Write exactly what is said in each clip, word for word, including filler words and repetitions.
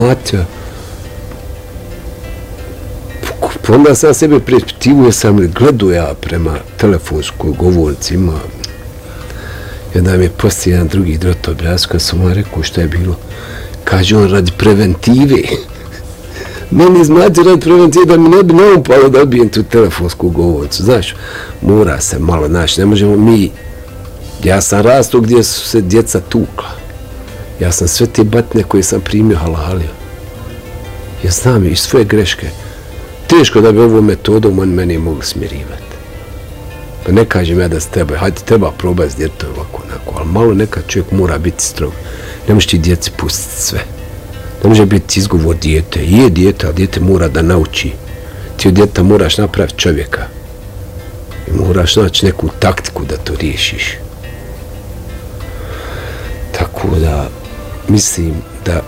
Matija. Pa onda sam sebe preispitivao, sam li gledao ja prema telefonskoj govornici, ima jedan mi je poslije jedan drugi drot obraz, kad sam vam rekao šta je bilo. Kaže on radi preventive. Meni izmlađe radi preventive da mi ne bi naupalo da odbijem tu telefonsku govornicu. Znaš, mora se malo, znaš, ne možemo mi... Ja sam rastao gdje su se djeca tukla. Ja sam sve te batne koje sam primio halalio. Ja znam i svoje greške. Teško da bi ovom metodom oni meni mogli smirivati. Pa ne kažem ja da se treba, hajde treba probati s djetom ovako, onako, ali malo nekad čovjek mora biti strog. Ne možeš ti djeci pustiti sve. Ne može biti izgovor dijete. Je dijete, ali dijete mora da nauči. Ti od djeta moraš napraviti čovjeka. I moraš naći neku taktiku da to riješiš. Tako da, mislim da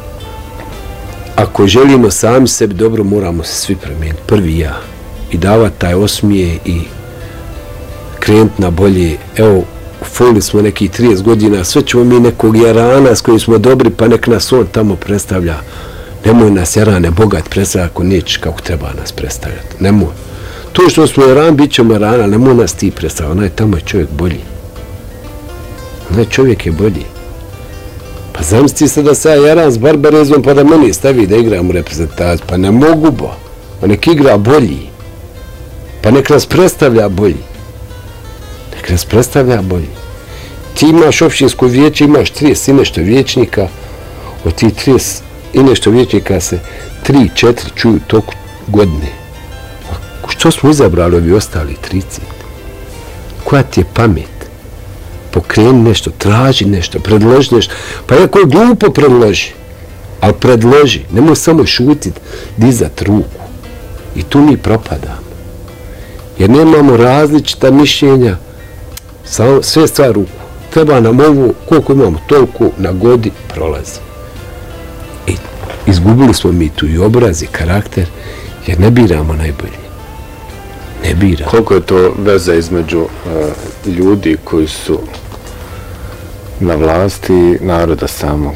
ako želimo sami sebi dobro, moramo se svi promijeniti. Prvi ja. I davati taj osmije i krenuti na bolje. Evo, folili smo nekih trideset godina, sve ćemo mi nekog jarana s kojim smo dobri, pa nek nas on tamo predstavlja. Nemoj nas jarane bogat predstavlja ako nećeš kako treba nas predstavljati. Nemoj. To što smo jaran, bit ćemo jarana, nemoj nas ti predstavljati. Onaj tamo je čovjek bolji. Onaj čovjek je bolji. Pa zamisli se da se ja jaran s Barbarezom pa da meni stavi da igram u reprezentaciju. Pa ne mogu bo. Pa nek igra bolji. Pa nek nas predstavlja bolji. Nek nas predstavlja bolji. Ti imaš općinsko vijeće, imaš trideset i nešto vijećnika. Od tih trideset i nešto vijećnika se tri četiri čuju toku godine. A što smo izabrali ovi ostali trideset? Koja ti je pamet? Pokreni nešto, traži nešto, predloži nešto. Pa jako je glupo predloži, ali predloži. Nemoj samo šutit, dizat ruku. I tu mi propadamo. Jer nemamo različita mišljenja, sve stvar ruku. Treba nam ovo, koliko imamo, toliko na godi prolazi. I izgubili smo mi tu i obraz i karakter, jer ne biramo najbolje. Ne biramo. Koliko je to veza između uh, ljudi koji su na vlasti i naroda samog?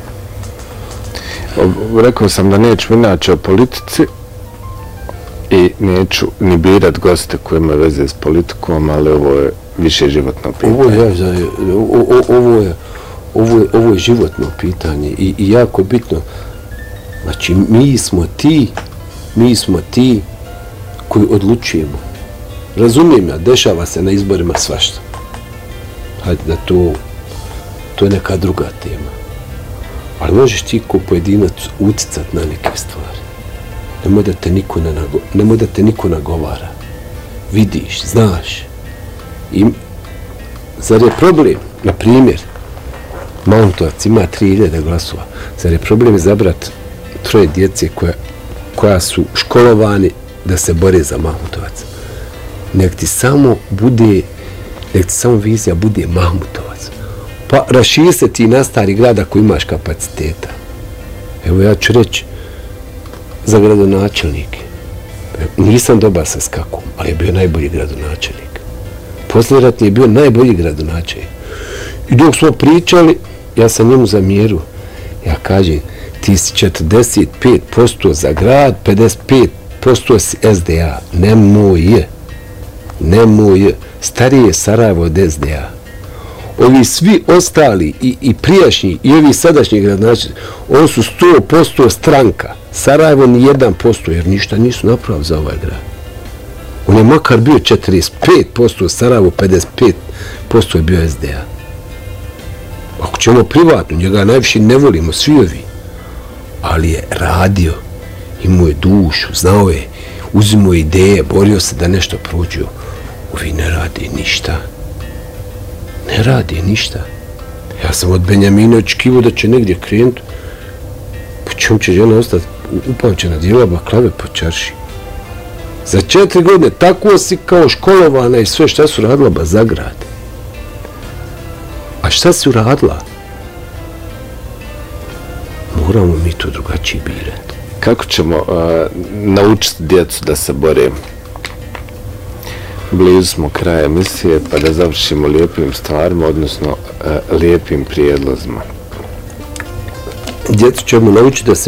O, rekao sam da neću inače o politici i neću ni birat goste koji imaju veze s politikom, ali ovo je više životno pitanje. Ovo je, ovo, ovo je, ovo je, ovo je životno pitanje i, i jako bitno. Znači, mi smo ti, mi smo ti koji odlučujemo. Razumijem ja, dešava se na izborima svašta. Hajde da to, to je neka druga tema. Ali možeš ti ko pojedinac uticat na neke stvari. Nemoj da te niko, ne nago, nemoj da te niko nagovara. Vidiš, znaš. I, zar je problem, na primjer, Mauntovac ima tri hiljade glasova, zar je problem izabrat troje djece koja, koja su školovani da se bore za Mauntovac? Nek ti samo bude, nek ti samo vizija bude Mauntovac. Pa raširi se ti na stari grad ako imaš kapaciteta. Evo ja ću reći za gradonačelnike. Nisam dobar sa skakom, ali je bio najbolji gradonačelnik. Posljedatni je bio najbolji gradonačelnik. I dok smo pričali, ja sam njemu zamjeru. Ja kažem, ti si četrdeset pet posto za grad, pedeset pet posto si S D A. Nemoj je. Nemoj je. Stariji je Sarajevo od S D A. Ovi svi ostali i, i prijašnji i ovi sadašnji gradonačelnici, oni su sto posto stranka. Sarajevo ni jedan posto, jer ništa nisu napravili za ovaj grad. On je makar bio četrdeset pet posto, Sarajevo pedeset pet posto je bio S D A. Ako ćemo privatno, njega najviše ne volimo, svi ovi. Ali je radio, imao je dušu, znao je, uzimao ideje, borio se da nešto prođe. Ovi ne radi ništa. Ne radi ništa. Ja sam od Benjamina očekivao da će negdje krenuti. Po čemu će žena ostati upamćena dijela baklave po čarši. Za četiri godine tako si kao školovana i sve šta su radila ba za grad. A šta si uradila? Moramo mi to drugačije birati. Kako ćemo uh, naučiti djecu da se bore? Blizu smo kraja emisije, pa da završimo lijepim stvarima, odnosno uh, lijepim prijedlozima. Djecu ćemo naučiti da se